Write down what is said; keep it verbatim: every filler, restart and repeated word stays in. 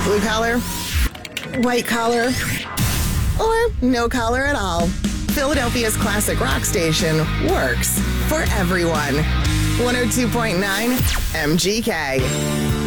Blue collar, white collar, or no collar at all. Philadelphia's classic rock station works for everyone. one oh two point nine M G K.